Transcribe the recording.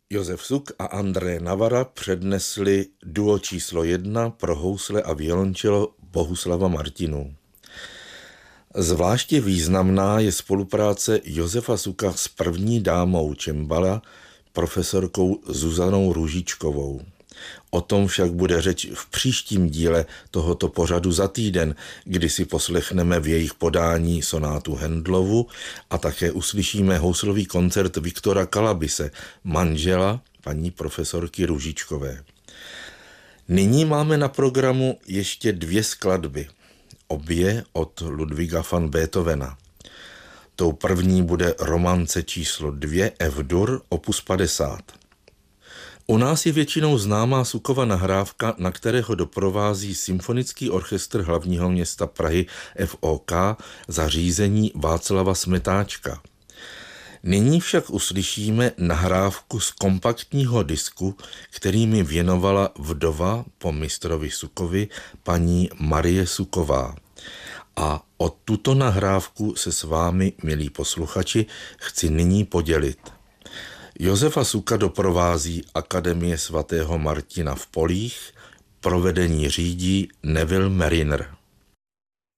Josef Suk a André Navara přednesli duo číslo 1 pro housle a violončelo Bohuslava Martinů. Zvláště významná je spolupráce Josefa Suka s první dámou cembala, profesorkou Zuzanou Růžičkovou. O tom však bude řeč v příštím díle tohoto pořadu za týden, kdy si poslechneme v jejich podání sonátu Handlovu a také uslyšíme houslový koncert Viktora Kalabise, manžela paní profesorky Růžičkové. Nyní máme na programu ještě 2 skladby, obě od Ludwiga van Beethovena. Tou první bude romance číslo 2 F-dur opus 50. U nás je většinou známá Sukova nahrávka, na kterého doprovází Symfonický orchestr hlavního města Prahy FOK za řízení Václava Smetáčka. Nyní však uslyšíme nahrávku z kompaktního disku, který mi věnovala vdova po mistrovi Sukovi paní Marie Suková. A o tuto nahrávku se s vámi, milí posluchači, chci nyní podělit. Josefa Suka doprovází Akademie svatého Martina v Polích, provedení řídí Neville Mariner.